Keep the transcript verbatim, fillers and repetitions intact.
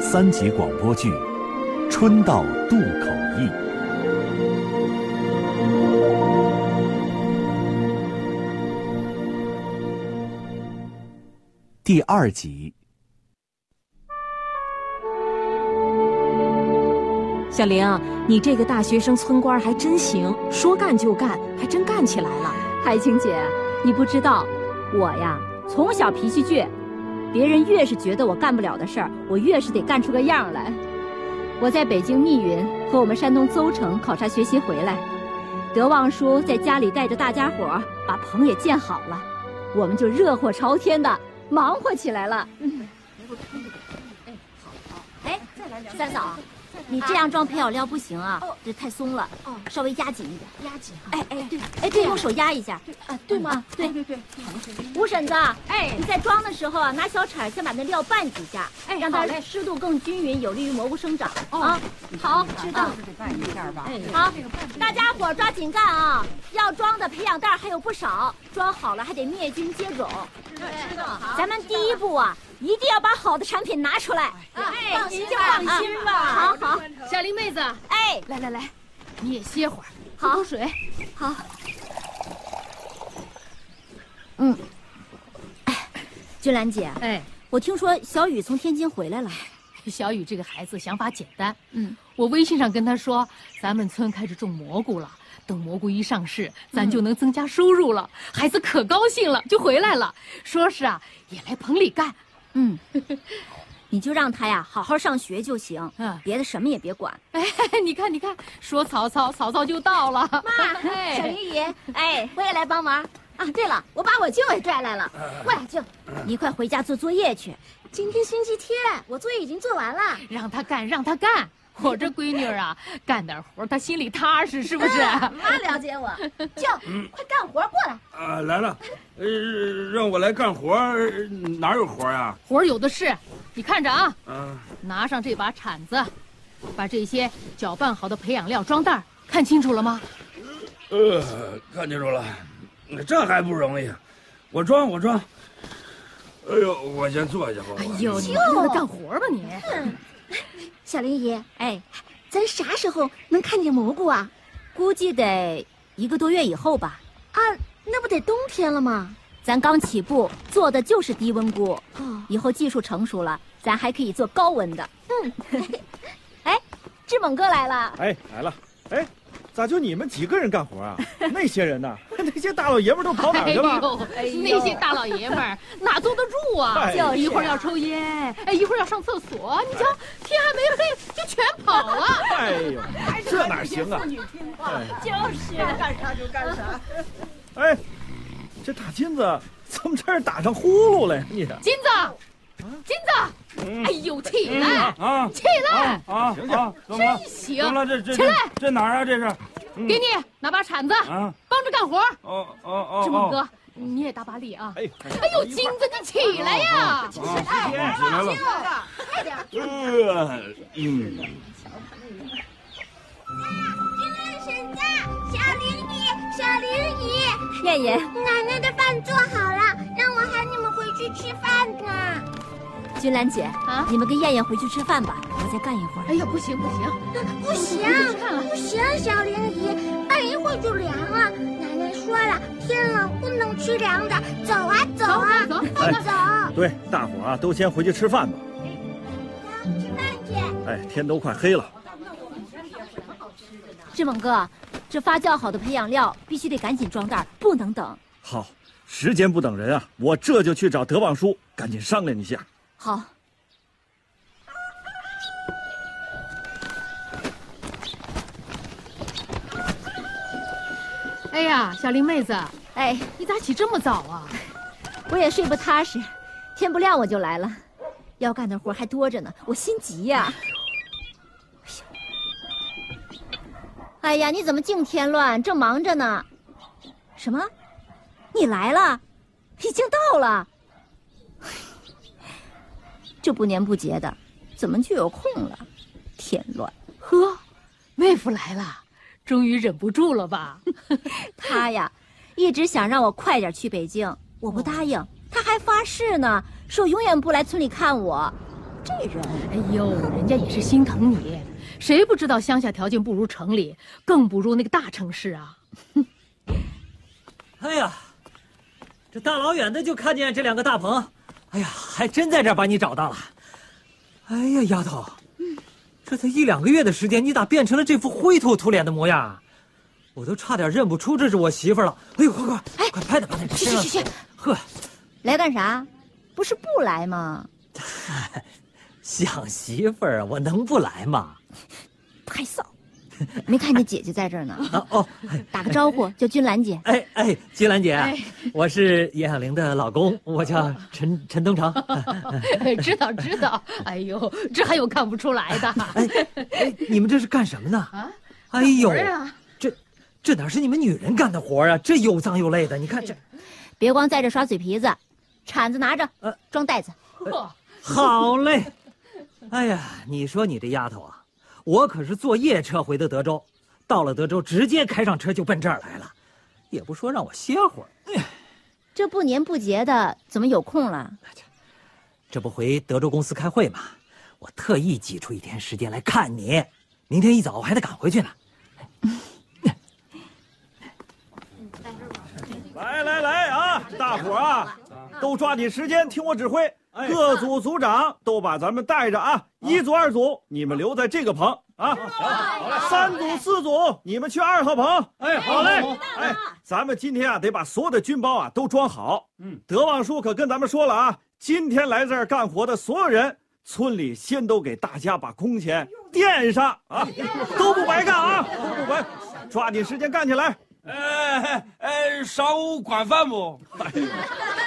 三级广播剧《春到渡口驿》第二集。 小玲，你这个大学生村官还真行，说干就干，还真干起来了。 海清姐，你不知道，我呀从小脾气倔，别人越是觉得我干不了的事儿，我越是得干出个样来。我在北京密云和我们山东邹城考察学习回来，德望叔在家里带着大家伙把棚也建好了，我们就热火朝天的忙活起来了。嗯，哎，好好，哎，三嫂。你这样装培养料不行啊，哦、这太松了，哦，稍微压紧一点，压紧哈。哎哎对，哎对，用手压一下，对啊对吗？对对对。吴婶子，哎，你在装的时候啊，拿小铲先把那料拌几下，哎，让它湿度更均匀，有利于蘑菇生长。啊，好，知道。得拌一下吧。哎，好，大家伙抓紧干啊！要装的培养袋还有不少，装好了还得灭菌接种。知道。咱们第一步啊。一定要把好的产品拿出来！ 哎，放心就放心吧。 好好， 小林妹子， 哎， 来来来，你也歇会儿， 喝口水。 好。嗯。哎，君兰姐， 哎， 我听说小雨从天津回来了。 小雨这个孩子想法简单， 嗯， 我微信上跟他说，咱们村开始种蘑菇了。等蘑菇一上市，咱就能增加收入了。嗯、孩子可高兴了，就回来了，说是啊，也来棚里干。 嗯，你就让他呀好好上学就行， 嗯， 别的什么也别管。 哎，你看，你看，说曹操，曹操就到了。 妈，哎、小林姨，哎，我也来帮忙啊。对了，我把我舅也拽来了。喂，舅，你快回家做作业去。今天星期天，我作业已经做完了。 让他干，让他干。我这闺女啊，干点活她心里踏实，是不是？ 啊、妈了解我。舅，嗯、快干活过来。 啊，来了。呃，让我来干活，哪有活啊？ 活有的是，你看着啊。 啊。 拿上这把铲子，把这些搅拌好的培养料装袋，看清楚了吗？ 呃，看清楚了。这还不容易，我装，我装。哎呦，我先坐下吧。 哎呦，你让他干活吧你。 嗯小林姨，哎，咱啥时候能看见蘑菇啊？估计得一个多月以后吧。啊，那不得冬天了吗？咱刚起步，做的就是低温菇。哦，以后技术成熟了，咱还可以做高温的。嗯，哎，志猛哥来了。 哎，来了。哎，咋就你们几个人干活啊？那些人呢？那些大老爷们都跑哪去了？ 哎呦，那些大老爷们哪坐得住啊？ 哎、就是一会儿要抽烟，哎，一会儿要上厕所。你瞧，天还没黑就全跑了。 哎呦，这哪行啊？ 就是干啥就干啥。 哎，这大金子怎么这儿打上呼噜了呀？你金子，金子，嗯、哎呦，起来啊！ 起来啊！ 行行， 真行。 行了，这这起来， 这哪儿啊？这是。 给你拿把铲子，啊，帮着干活。 哦哦哦， 志猛哥，你也大把力啊！ 哎， 哎呦，金子，你起来呀！ 起来，起来了， 快点！ 呃，嗯。 君兰婶子，小林姨，小林姨， 燕燕， 奶奶的饭做好了，让我喊你们回去吃饭呢。 君兰姐啊，你们跟燕燕回去吃饭吧，我再干一会儿。 哎呀，不行不行， 不行不行，小玲姨，拌一会儿就凉了。奶奶说了，天冷不能吃凉的。走啊走啊， 走快走！ 对，大伙啊都先回去吃饭吧。 吃饭去。 哎，天都快黑了。 志猛哥，这发酵好的培养料必须得赶紧装袋，不能等。 好，时间不等人啊，我这就去找德望叔，赶紧商量一下。 好。 哎呀，小林妹子， 哎， 你咋起这么早啊？ 我也睡不踏实，天不亮我就来了。要干的活还多着呢，我心急呀。哎呀，你怎么净添乱？正忙着呢。什么？你来了？已经到了。这不年不节的，怎么就有空了？添乱。 呵，妹夫来了，终于忍不住了吧？ 他呀，一直想让我快点去北京，我不答应，他还发誓呢，说永远不来村里看我。 这人， 哎呦，人家也是心疼你，谁不知道乡下条件不如城里，更不如那个大城市啊。 哎呀，这大老远的就看见这两个大棚，哎呀，还真在这儿把你找到了。哎呀，丫头，这才一两个月的时间，你咋变成了这副灰头土脸的模样啊？我都差点认不出这是我媳妇了。哎呦，快快，哎，快拍打拍打， 去去去去， 呵， 来干啥？不是不来吗？ 想媳妇儿，我能不来吗？ 太臊！没看见姐姐在这儿呢。 啊哦， 打个招呼，叫君兰姐。 哎哎，君兰姐， 哎、 我是严小玲的老公，我叫陈陈东成。 知道知道。哎呦，这还有看不出来的？ 哎哎，你们这是干什么呢？ 啊， 哎呦， 啊、 这这哪是你们女人干的活啊？这又脏又累的，你看这。 别光在这耍嘴皮子，铲子拿着，呃，装袋子。 呃、好嘞。哎呀，你说你这丫头啊！我可是坐夜车回的德州，到了德州直接开上车就奔这儿来了，也不说让我歇会儿。哎， 这不年不节的，怎么有空了？ 这不回德州公司开会吗？我特意挤出一天时间来看你，明天一早我还得赶回去呢。 来来来啊，大伙儿啊，都抓紧时间听我指挥。各组组长都把咱们带着啊，一组二组你们留在这个棚啊，三组四组你们去二号棚。哎，好嘞。哎，咱们今天啊得把所有的军包啊都装好。嗯，德望叔可跟咱们说了啊，今天来这儿干活的所有人，村里先都给大家把工钱垫上啊，都不白干啊，都不白，抓紧时间干起来。 哎哎，晌午管饭不？